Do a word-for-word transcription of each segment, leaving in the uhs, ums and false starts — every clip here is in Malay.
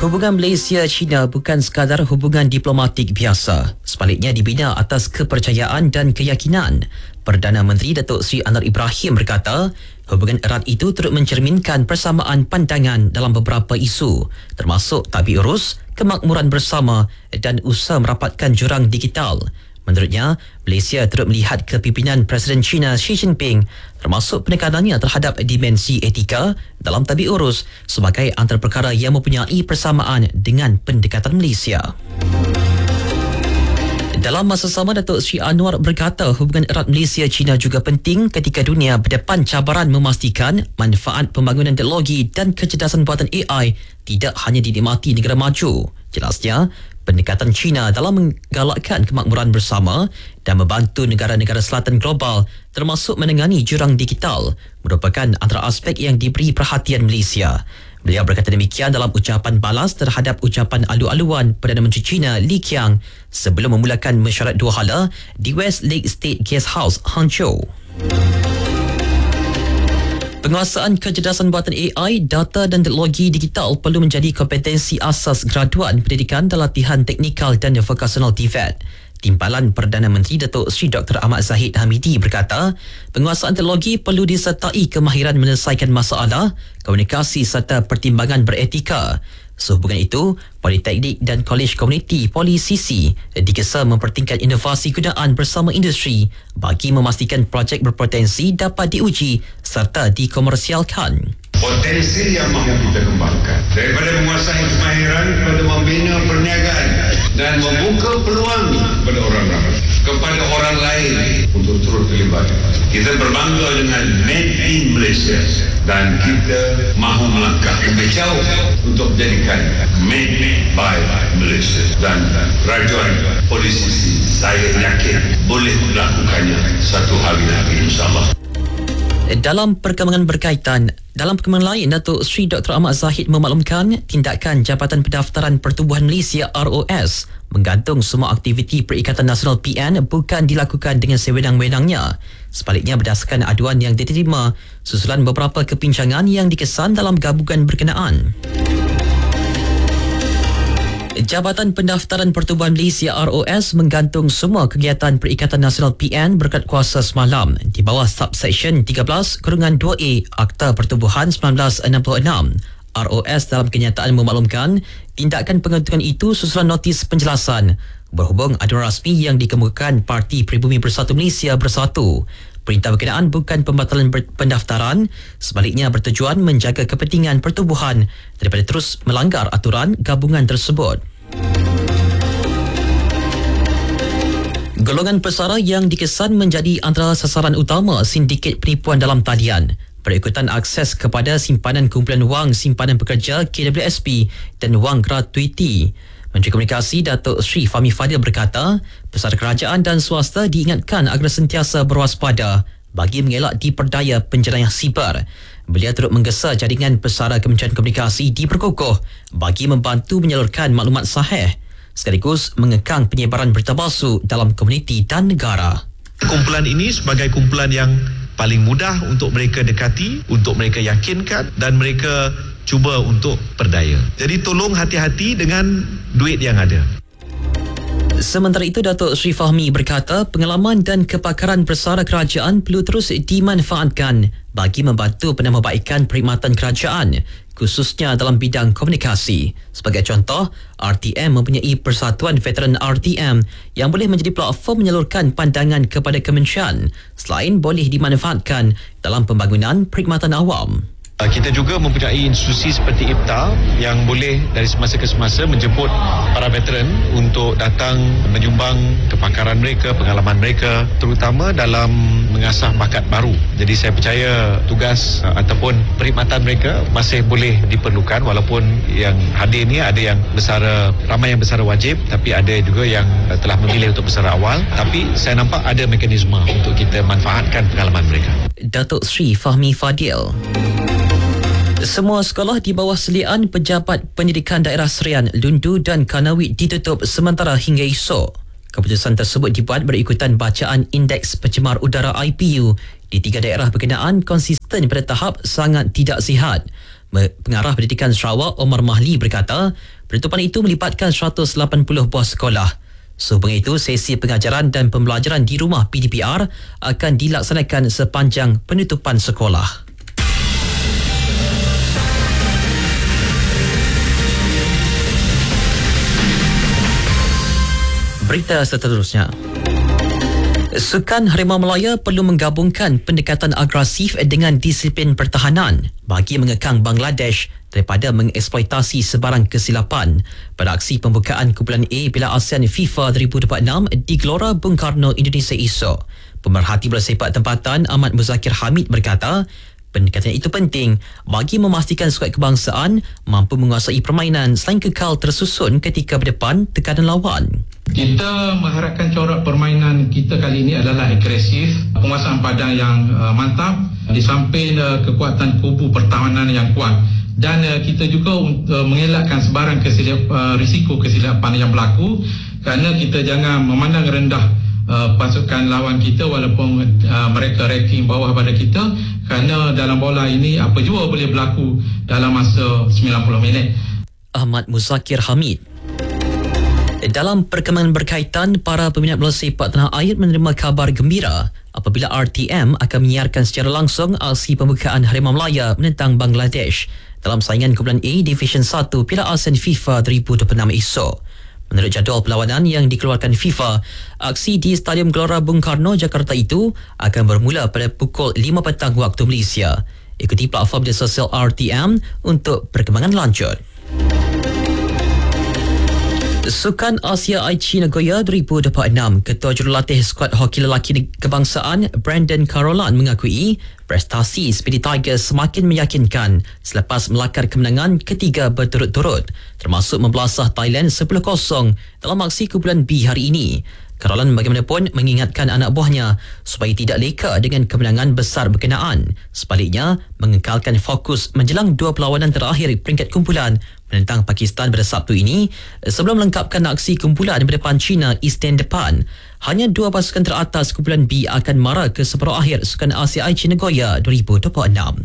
Hubungan Malaysia-China bukan sekadar hubungan diplomatik biasa. Sebaliknya dibina atas kepercayaan dan keyakinan. Perdana Menteri Datuk Seri Anwar Ibrahim berkata, hubungan erat itu turut mencerminkan persamaan pandangan dalam beberapa isu, termasuk tadbir urus, kemakmuran bersama dan usaha merapatkan jurang digital. Menurutnya, Malaysia turut melihat kepimpinan Presiden China Xi Jinping termasuk penekanannya terhadap dimensi etika dalam tadbir urus sebagai antara perkara yang mempunyai persamaan dengan pendekatan Malaysia. Dalam masa sama, Datuk Seri Anwar berkata hubungan erat Malaysia-China juga penting ketika dunia berdepan cabaran memastikan manfaat pembangunan teknologi dan kecerdasan buatan A I tidak hanya dinikmati negara maju. Jelasnya, pendekatan China dalam menggalakkan kemakmuran bersama dan membantu negara-negara selatan global termasuk menangani jurang digital merupakan antara aspek yang diberi perhatian Malaysia. Beliau berkata demikian dalam ucapan balas terhadap ucapan alu-aluan Perdana Menteri China Li Qiang sebelum memulakan mesyuarat dua hala di West Lake State Guest House, Hangzhou. Penguasaan kecerdasan buatan A I, data dan teknologi digital perlu menjadi kompetensi asas graduan pendidikan dan latihan teknikal dan vokasional T V E T. Timbalan Perdana Menteri Datuk Seri Doktor Ahmad Zahid Hamidi berkata, penguasaan teknologi perlu disertai kemahiran menyelesaikan masalah, komunikasi serta pertimbangan beretika. Sehubungan itu, Politeknik dan Kolej Komuniti Poli C C digesa mempertingkat inovasi gunaan bersama industri bagi memastikan projek berpotensi dapat diuji serta dikomersialkan. Potensi yang mahu kita kembangkan daripada menguasai kemahiran kepada membina perniagaan dan membuka peluang kepada orang ramai, kepada orang lain untuk turut terlibat. Kita berbangga dengan Made in Malaysia dan kita mahu melangkah lebih jauh untuk menjadikan Made by Malaysia, dan Rajuan Polisi saya yakin boleh melakukannya satu hari lagi, insyaAllah. Dalam perkembangan berkaitan, dalam perkembangan lain, Datuk Seri Doktor Ahmad Zahid memaklumkan tindakan Jabatan Pendaftaran Pertubuhan Malaysia R O S menggantung semua aktiviti Perikatan Nasional P N bukan dilakukan dengan sewenang-wenangnya. Sebaliknya, berdasarkan aduan yang diterima susulan beberapa kepincangan yang dikesan dalam gabungan berkenaan. Jabatan Pendaftaran Pertubuhan Malaysia R O S menggantung semua kegiatan Perikatan Nasional P N berkat kuasa semalam di bawah subsection tiga belas dua A Akta Pertubuhan seribu sembilan ratus enam puluh enam. R O S dalam kenyataan memaklumkan tindakan penggantungan itu susulan notis penjelasan berhubung aduan rasmi yang dikemukakan Parti Pribumi Bersatu Malaysia Bersatu. Perintah berkenaan bukan pembatalan pendaftaran, sebaliknya bertujuan menjaga kepentingan pertubuhan daripada terus melanggar aturan gabungan tersebut. Golongan pesara yang dikesan menjadi antara sasaran utama sindiket penipuan dalam talian berikutan akses kepada simpanan kumpulan wang simpanan pekerja K W S P dan wang gratuiti. Menteri Komunikasi Datuk Seri Fahmi Fadil berkata, pesara kerajaan dan swasta diingatkan agar sentiasa berwaspada bagi mengelak diperdaya penjenayah siber. Beliau turut menggesa jaringan pesara Kementerian Komunikasi diperkukuh bagi membantu menyalurkan maklumat sahih sekaligus mengekang penyebaran berita palsu dalam komuniti dan negara. Kumpulan ini sebagai kumpulan yang paling mudah untuk mereka dekati, untuk mereka yakinkan dan mereka cuba untuk berdaya. Jadi tolong hati-hati dengan duit yang ada. Sementara itu, Datuk Seri Fahmi berkata pengalaman dan kepakaran pesara kerajaan perlu terus dimanfaatkan bagi membantu penambahbaikan perkhidmatan kerajaan, khususnya dalam bidang komunikasi. Sebagai contoh, R T M mempunyai Persatuan Veteran R T M yang boleh menjadi platform menyalurkan pandangan kepada kementerian selain boleh dimanfaatkan dalam pembangunan perkhidmatan awam. Kita juga mempunyai institusi seperti I P T A yang boleh dari semasa ke semasa menjemput para veteran untuk datang menyumbang kepakaran mereka, pengalaman mereka, terutama dalam mengasah bakat baru. Jadi saya percaya tugas ataupun perkhidmatan mereka masih boleh diperlukan, walaupun yang hadir ni ada yang bersara, ramai yang bersara wajib, tapi ada juga yang telah memilih untuk bersara awal. Tapi saya nampak ada mekanisme untuk kita manfaatkan pengalaman mereka. Datuk Seri Fahmi Fadil. Semua sekolah di bawah seliaan Pejabat Pendidikan Daerah Serian, Lundu dan Kanawit ditutup sementara hingga esok. Keputusan tersebut dibuat berikutan bacaan Indeks Pencemar Udara I P U di tiga daerah berkenaan konsisten pada tahap sangat tidak sihat. Pengarah Pendidikan Sarawak Omar Mahli berkata, penutupan itu melibatkan seratus lapan puluh buah sekolah. Sehubungan itu, sesi pengajaran dan pembelajaran di rumah P D P R akan dilaksanakan sepanjang penutupan sekolah. Berita seterusnya. Sukan Harimau Malaya perlu menggabungkan pendekatan agresif dengan disiplin pertahanan bagi mengekang Bangladesh daripada mengeksploitasi sebarang kesilapan pada aksi pembukaan kumpulan A Piala ASEAN FIFA dua ribu dua puluh enam di Gelora Bung Karno, Indonesia esok. Pemerhati bola sepak tempatan Ahmad Muzakir Hamid berkata, pendekatan itu penting bagi memastikan skuad kebangsaan mampu menguasai permainan selain kekal tersusun ketika berdepan tekanan lawan. Kita mengharapkan corak permainan kita kali ini adalah agresif, penguasaan padang yang uh, mantap, di samping uh, kekuatan kubu pertahanan yang kuat. Dan uh, kita juga uh, mengelakkan sebarang kesilap, uh, risiko kesilapan yang berlaku, kerana kita jangan memandang rendah uh, pasukan lawan kita walaupun uh, mereka ranking bawah pada kita, kerana dalam bola ini apa jua boleh berlaku dalam masa sembilan puluh minit. Ahmad Muzakir Hamid. Dalam perkembangan berkaitan, para peminat bola sepak tanah air menerima kabar gembira apabila R T M akan menyiarkan secara langsung aksi pembukaan Harimau Malaya menentang Bangladesh dalam saingan kumpulan A Division satu Piala ASEAN FIFA dua ribu dua puluh enam esok. Menurut jadual perlawanan yang dikeluarkan FIFA, aksi di Stadium Gelora Bung Karno, Jakarta itu akan bermula pada pukul lima petang waktu Malaysia. Ikuti platform media sosial R T M untuk perkembangan lanjut. Sukan Asia Aichi Nagoya dua ribu dua puluh enam, Ketua Jurulatih skuad hoki lelaki kebangsaan Brandon Carolan mengakui prestasi Speedy Tigers semakin meyakinkan selepas melakar kemenangan ketiga berturut-turut, termasuk membelasah Thailand sepuluh kosong dalam aksi kumpulan B hari ini. Carolan bagaimanapun mengingatkan anak buahnya supaya tidak leka dengan kemenangan besar berkenaan. Sebaliknya, mengekalkan fokus menjelang dua perlawanan terakhir peringkat kumpulan menentang Pakistan pada Sabtu ini sebelum melengkapkan aksi kumpulan berdepan China Isnin depan. Hanya dua pasukan teratas kumpulan B akan mara ke separuh akhir Sukan Asia Aichi Nagoya dua ribu dua puluh enam.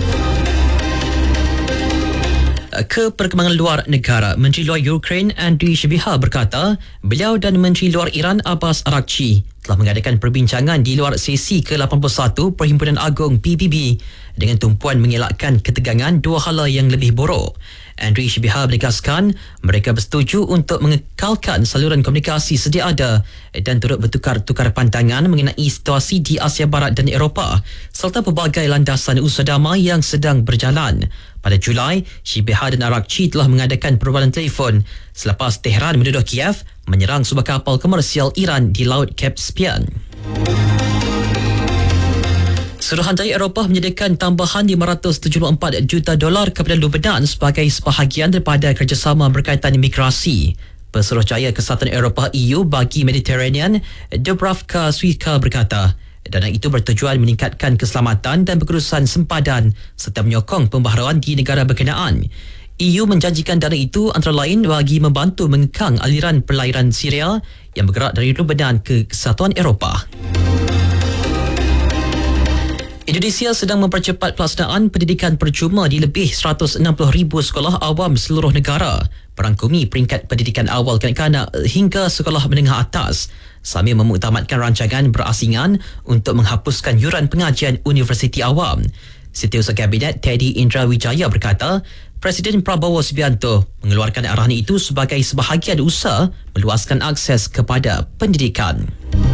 Ke perkembangan luar negara, Menteri Luar Ukraine Andriy Sybiha berkata beliau dan Menteri Luar Iran Abbas Araghchi telah mengadakan perbincangan di luar sesi ke lapan puluh satu Perhimpunan Agong P B B dengan tumpuan mengelakkan ketegangan dua hala yang lebih buruk. Andriy Sybiha menegaskan mereka bersetuju untuk mengekalkan saluran komunikasi sedia ada dan turut bertukar-tukar pandangan mengenai situasi di Asia Barat dan Eropah serta pelbagai landasan usaha damai yang sedang berjalan. Pada Julai, Sybiha dan Araghchi telah mengadakan perbualan telefon selepas Tehran menuduh Kiev menyerang sebuah kapal komersial Iran di Laut Caspian. Suruhanjaya Eropah menyediakan tambahan lima ratus tujuh puluh empat juta dolar kepada Lebanon sebagai sebahagian daripada kerjasama berkaitan imigrasi. Pesuruhjaya Kesatuan Eropah E U bagi Mediterranean, Dubravka Šuica berkata, dana itu bertujuan meningkatkan keselamatan dan pengurusan sempadan serta menyokong pembaharuan di negara berkenaan. E U menjanjikan dana itu antara lain bagi membantu mengekang aliran perlairan Syria yang bergerak dari Lebanon ke Kesatuan Eropah. Indonesia sedang mempercepat pelaksanaan pendidikan percuma di lebih seratus enam puluh ribu sekolah awam seluruh negara, merangkumi peringkat pendidikan awal kanak-kanak hingga sekolah menengah atas, sambil memuktamadkan rancangan berasingan untuk menghapuskan yuran pengajian universiti awam. Setiausaha Kabinet Teddy Indra Wijaya berkata, Presiden Prabowo Subianto mengeluarkan arahan itu sebagai sebahagian usaha meluaskan akses kepada pendidikan.